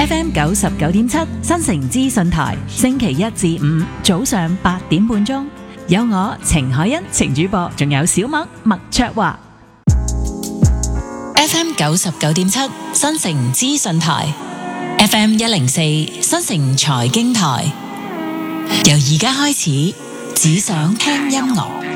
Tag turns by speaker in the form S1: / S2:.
S1: FM 99.7新城資訊台，星期一至五早上8點半鐘，有我程海欣程主播，仲有小麥麥卓華。FM 99.7新城資訊台，FM 104新城財經台。由而家開始，只想聽音樂。